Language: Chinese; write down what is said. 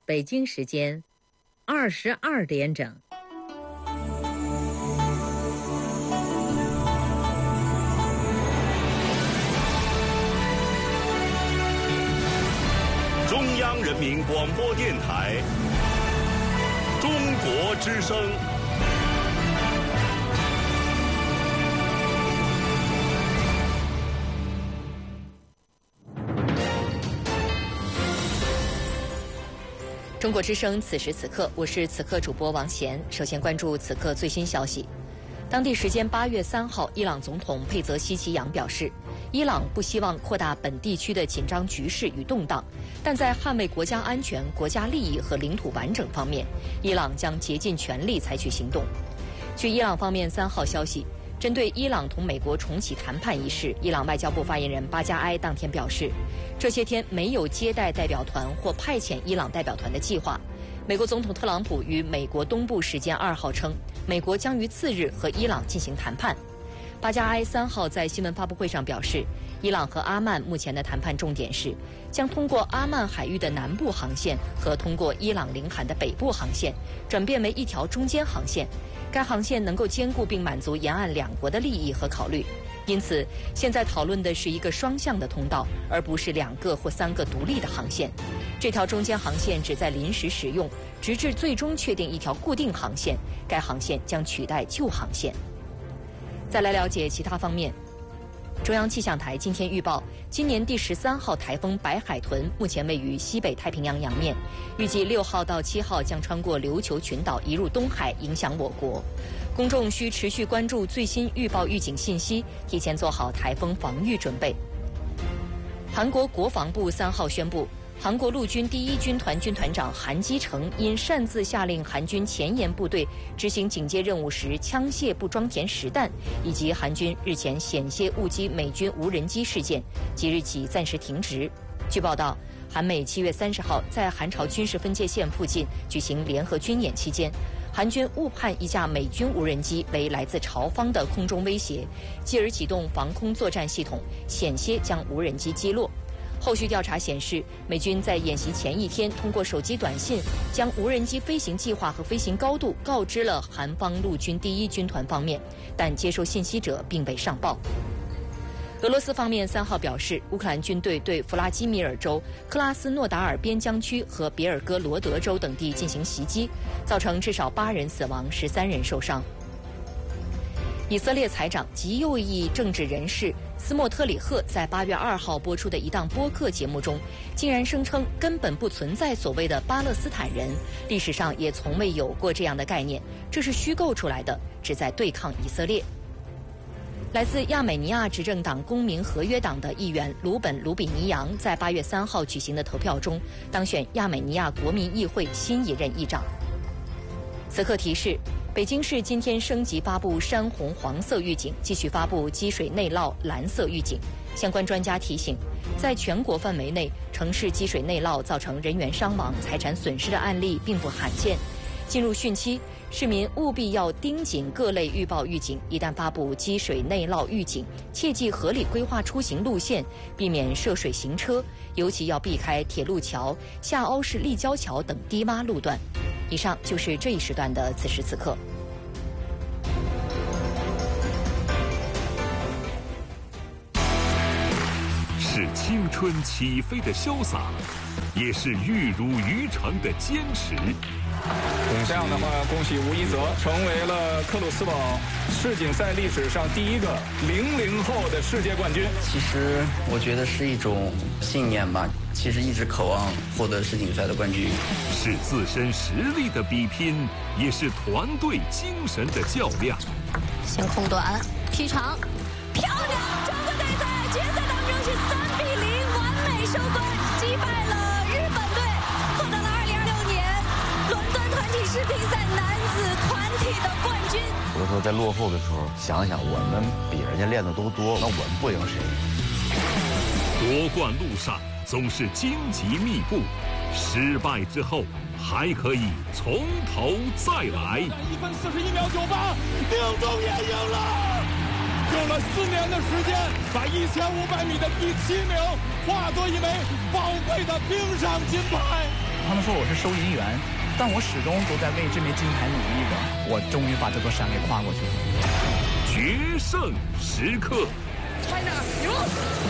北京时间22点整。 中央人民广播电台中国之声。 中国之声，此时此刻，我是此刻主播王贤。首先关注此刻最新消息。当地时间8月3号，伊朗总统佩泽西奇扬表示，伊朗不希望扩大本地区的紧张局势与动荡，但在捍卫国家安全、国家利益和领土完整方面，伊朗将竭尽全力采取行动。据伊朗方面3号消息，针对伊朗同美国重启谈判一事，伊朗外交部发言人巴加埃当天表示，这些天没有接待代表团或派遣伊朗代表团的计划。美国总统特朗普于美国东部时间2号称，美国将于次日和伊朗进行谈判。巴加埃3号在新闻发布会上表示，伊朗和阿曼目前的谈判重点是将通过阿曼海域的南部航线和通过伊朗领海的北部航线转变为一条中间航线，该航线能够兼顾并满足沿岸两国的利益和考虑。因此，现在讨论的是一个双向的通道，而不是2个或3个独立的航线。这条中间航线只在临时使用，直至最终确定一条固定航线，该航线将取代旧航线。再来了解其他方面。中央气象台今天预报，今年第13号台风白海豚目前位于西北太平洋洋面，预计6号到7号将穿过琉球群岛移入东海，影响我国。公众需持续关注最新预报预警信息，提前做好台风防御准备。韩国国防部3号宣布，韩国陆军第1军团军团长韩基成因擅自下令韩军前沿部队执行警戒任务时枪械不装填实弹，以及韩军日前险些误击美军无人机事件，即日起暂时停职。据报道，韩美7月30号在韩朝军事分界线附近举行联合军演期间，韩军误判一架美军无人机为来自朝方的空中威胁，继而启动防空作战系统，险些将无人机击落。后续调查显示，美军在演习前一天通过手机短信将无人机飞行计划和飞行高度告知了韩方陆军第1军团方面，但接受信息者并未上报。俄罗斯方面3号表示，乌克兰军队对弗拉基米尔州、克拉斯诺达尔边疆区和别尔哥罗德州等地进行袭击，造成至少8人死亡，13人受伤。以色列财长极右翼政治人士斯莫特里赫在8月2号播出的一档播客节目中，竟然声称根本不存在所谓的巴勒斯坦人，历史上也从未有过这样的概念，这是虚构出来的，旨在对抗以色列。来自亚美尼亚执政党公民合约党的议员鲁本·卢比尼扬在8月3号举行的投票中，当选亚美尼亚国民议会新一任议长。此刻提示，北京市今天升级发布山洪黄色预警，继续发布积水内涝蓝色预警。相关专家提醒，在全国范围内，城市积水内涝造成人员伤亡、财产损失的案例并不罕见。进入汛期，市民务必要盯紧各类预报预警，一旦发布积水内涝预警，切记合理规划出行路线，避免涉水行车，尤其要避开铁路桥、下凹式立交桥等低洼路段。以上就是这一时段的此时此刻。 是青春起飞的潇洒，也是玉汝于成的坚持。 这样的话，恭喜吴一泽成为了克鲁斯堡世锦赛历史上第1个00后的世界冠军。 其实我觉得是一种信念吧，其实一直渴望获得世锦赛的冠军。 是自身实力的比拼，也是团队精神的较量。 先空短劈长，漂亮！中国队在决赛当中是3比0完美收官，击败了日本队，获得了2026年伦敦团体世乒赛男子团体的冠军。 有的时候在落后的时候，想想我们比人家练的都多，那我们不赢谁？ 夺冠路上总是荆棘密布，失败之后还可以从头再来。 1分41秒98，宁中也赢了，用了4年的时间，把1500米的第7名化作一枚宝贵的冰上金牌。 他们说我是收银员，但我始终都在为这面金牌努力着。我终于把这座山给跨过去了。 决胜时刻。 快点，牛！